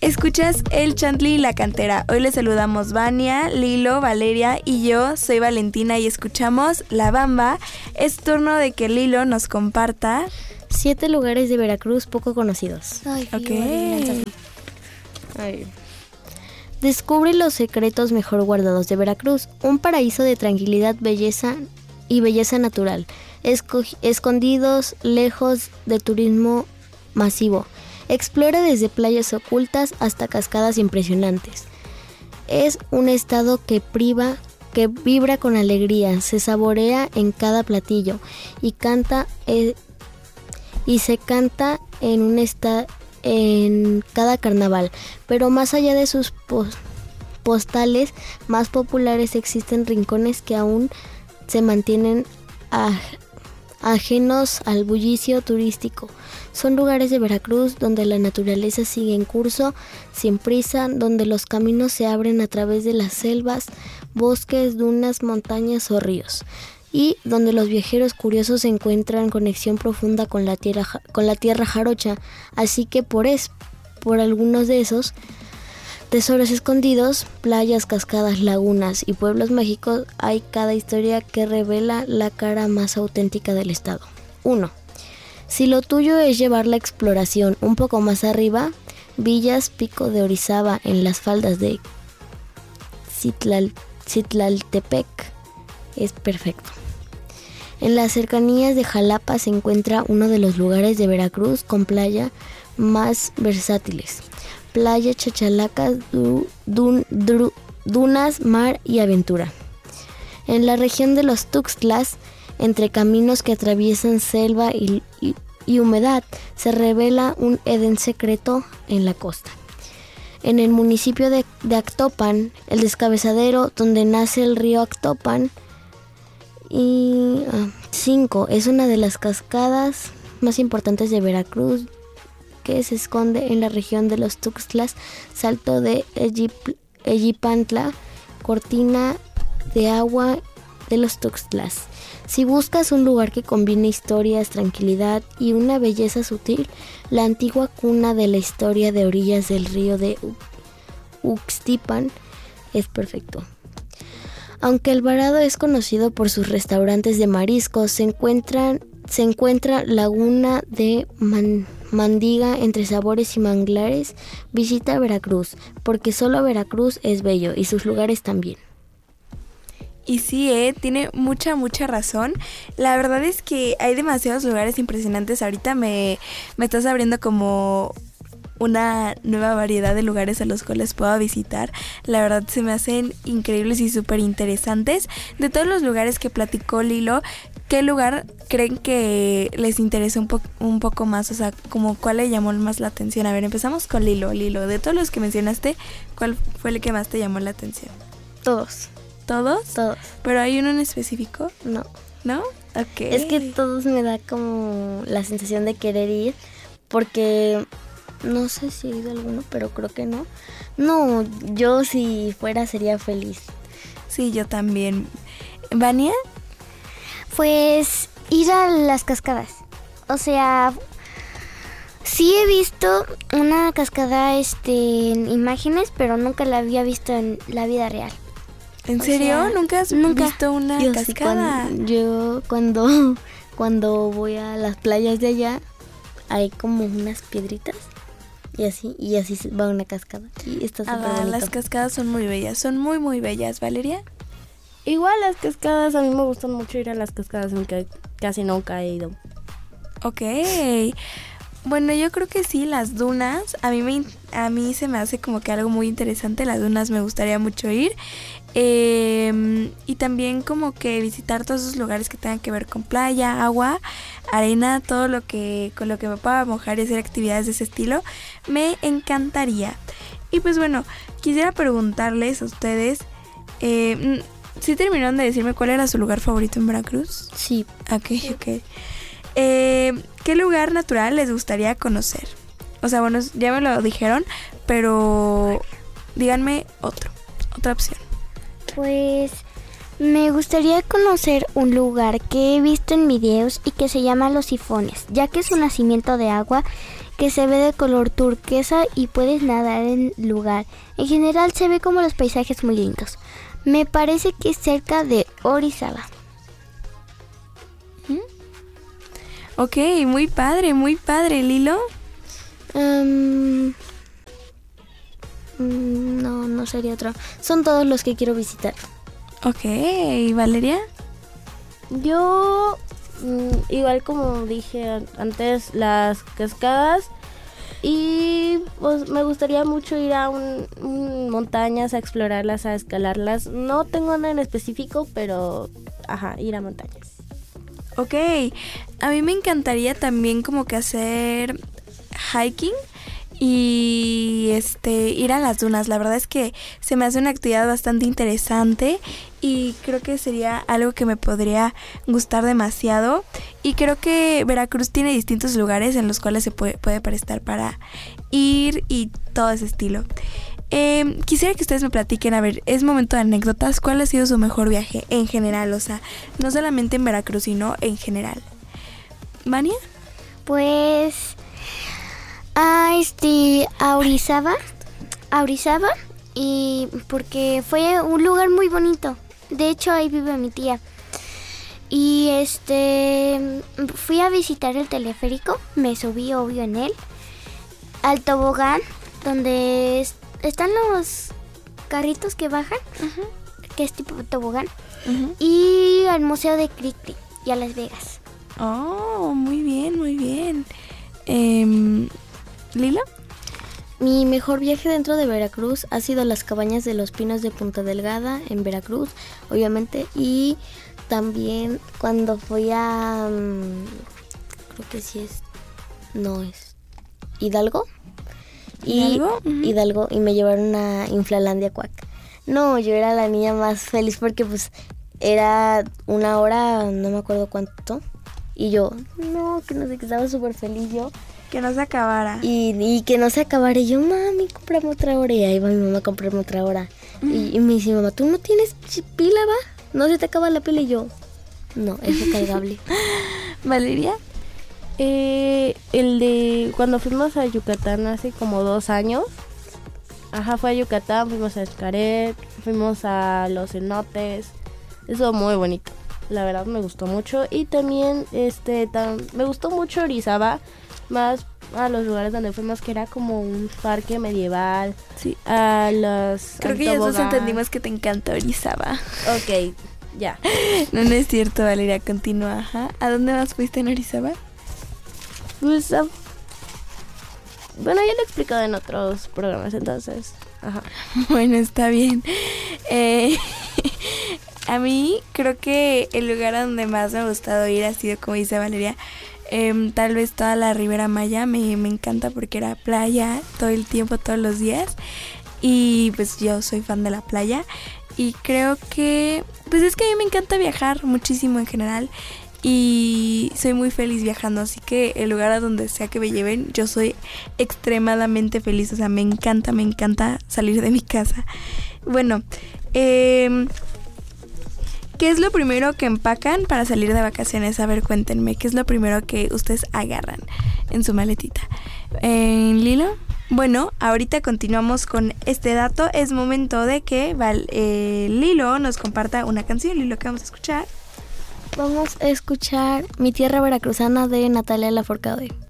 Escuchas El Chantli y la Cantera. Hoy les saludamos Vania, Lilo, Valeria y yo soy Valentina y escuchamos La Bamba. Es turno de que Lilo nos comparta 7 lugares de Veracruz poco conocidos. Descubre los secretos mejor guardados de Veracruz, un paraíso de tranquilidad, belleza y belleza natural, escondidos lejos de turismo masivo. Explora desde playas ocultas hasta cascadas impresionantes. Es un estado que vibra con alegría, se saborea en cada platillo y se canta en cada carnaval. Pero más allá de sus postales más populares existen rincones que aún se mantienen ajenos al bullicio turístico. Son lugares de Veracruz donde la naturaleza sigue en curso, sin prisa, donde los caminos se abren a través de las selvas, bosques, dunas, montañas o ríos, y donde los viajeros curiosos encuentran conexión profunda con la tierra jarocha. Así que por algunos de esos tesoros escondidos, playas, cascadas, lagunas y pueblos mágicos, hay cada historia que revela la cara más auténtica del estado. 1. Si lo tuyo es llevar la exploración un poco más arriba, Villas Pico de Orizaba en las faldas de Citlaltepec es perfecto. En las cercanías de Jalapa se encuentra uno de los lugares de Veracruz con playa más versátiles. Playa, chachalacas, dunas, mar y aventura. En la región de los Tuxtlas, entre caminos que atraviesan selva y humedad, se revela un Edén secreto en la costa. En el municipio de Actopan, el descabezadero donde nace el río Actopan, 5. Es una de las cascadas más importantes de Veracruz, que se esconde en la región de los Tuxtlas, Salto de Ejipantla, cortina de agua de los Tuxtlas. Si buscas un lugar que combine historias, tranquilidad y una belleza sutil, la antigua cuna de la historia de orillas del río de Uxtipan es perfecto. Aunque Alvarado es conocido por sus restaurantes de mariscos, se encuentra Laguna de Mandiga entre sabores y manglares. Visita Veracruz, porque solo Veracruz es bello y sus lugares también. Y sí, tiene mucha razón. La verdad es que hay demasiados lugares impresionantes. Ahorita me estás abriendo como una nueva variedad de lugares a los cuales puedo visitar. La verdad se me hacen increíbles y súper interesantes. De todos los lugares que platicó Lilo, ¿qué lugar creen que les interesa un poco más? O sea, como ¿cuál le llamó más la atención? A ver, empezamos con Lilo. Lilo, de todos los que mencionaste, ¿cuál fue el que más te llamó la atención? Todos. ¿Todos? Todos. ¿Pero hay uno en específico? No. ¿No? Ok. Es que todos me da como la sensación de querer ir, porque no sé si he ido a alguno, pero creo que no. No, yo si fuera sería feliz. Sí, yo también. ¿Vania? Pues ir a las cascadas. O sea, sí he visto una cascada en imagines, pero nunca la había visto en la vida real. ¿En serio? ¿Nunca has visto una cascada? Yo cuando voy a las playas de allá, hay como unas piedritas y así va una cascada. Y está súper bonito. Las cascadas son muy bellas, son muy bellas. ¿Valeria? Igual las cascadas, a mí me gustan mucho ir a las cascadas, aunque casi nunca he ido. Ok. Bueno, yo creo que sí, las dunas, a mí se me hace como que algo muy interesante. Las dunas me gustaría mucho ir. Y también como que visitar todos esos lugares que tengan que ver con playa, agua, arena, todo lo que con lo que me pueda mojar y hacer actividades de ese estilo, me encantaría. Y pues bueno, quisiera preguntarles a ustedes, ¿sí terminaron de decirme cuál era su lugar favorito en Veracruz? Sí. Ok. ¿Qué lugar natural les gustaría conocer? O sea, bueno, ya me lo dijeron, pero díganme otra opción. Pues me gustaría conocer un lugar que he visto en videos y que se llama Los Sifones, ya que es un nacimiento de agua que se ve de color turquesa y puedes nadar en el lugar. En general se ve como los paisajes muy lindos. Me parece que es cerca de Orizaba. Ok, muy padre, Lilo. No sería otro. Son todos los que quiero visitar. Ok, Valeria. Yo, igual como dije antes, las cascadas. Y pues me gustaría mucho ir a montañas, a explorarlas, a escalarlas. No tengo nada en específico, pero ir a montañas. Ok, a mí me encantaría también como que hacer hiking y ir a las dunas. La verdad es que se me hace una actividad bastante interesante y creo que sería algo que me podría gustar demasiado. Y creo que Veracruz tiene distintos lugares en los cuales se puede prestar para ir y todo ese estilo. Quisiera que ustedes me platiquen, a ver, es momento de anécdotas. ¿Cuál ha sido su mejor viaje en general? O sea, no solamente en Veracruz, sino en general. ¿Vania? Pues a Orizaba, y porque fue un lugar muy bonito. De hecho, ahí vive mi tía. Y fui a visitar el teleférico, me subí obvio en él, al tobogán, donde están los carritos que bajan, que es tipo tobogán, y al Museo de Cricri y a Las Vegas. Oh, muy bien. ¿Lila? Mi mejor viaje dentro de Veracruz ha sido las cabañas de los Pinos de Punta Delgada en Veracruz, obviamente, y también cuando fui a creo que sí es Hidalgo. Hidalgo, y me llevaron a Inflalandia Cuac. No, yo era la niña más feliz porque pues era 1 hora, no me acuerdo cuánto, y yo, que no sé, que estaba súper feliz yo. Que no se acabara. Y que no se acabara. Y yo, mami, cómprame otra hora. Y ahí va mi mamá a comprarme otra hora. Y me dice, mamá, ¿tú no tienes pila, va? ¿No se te acaba la pila? Y yo, no, es recargable. ¿Valeria? El de cuando fuimos a Yucatán hace como 2 años. Fue a Yucatán, fuimos a Xcaret, fuimos a los cenotes. Eso muy bonito. La verdad me gustó mucho. Y también me gustó mucho Orizaba. Más a los lugares donde fuimos, que era como un parque medieval. Sí. Creo que ya nos entendimos que te encanta Orizaba. Ok, ya. No es cierto, Valeria, continúa. ¿A dónde más fuiste en Orizaba? Pues, bueno, ya lo he explicado en otros programas, entonces. Bueno, está bien. A mí creo que el lugar a donde más me ha gustado ir ha sido, como dice Valeria, tal vez toda la Ribera Maya. Me encanta porque era playa todo el tiempo, todos los días, y pues yo soy fan de la playa y creo que pues es que a mí me encanta viajar muchísimo en general y soy muy feliz viajando, así que el lugar a donde sea que me lleven yo soy extremadamente feliz. O sea, me encanta salir de mi casa. Bueno, ¿qué es lo primero que empacan para salir de vacaciones? A ver, cuéntenme, ¿qué es lo primero que ustedes agarran en su maletita? ¿Lilo? Bueno, ahorita continuamos con este dato. Es momento de que Lilo nos comparta una canción. Lilo, ¿qué vamos a escuchar? Vamos a escuchar Mi Tierra Veracruzana de Natalia Lafourcade.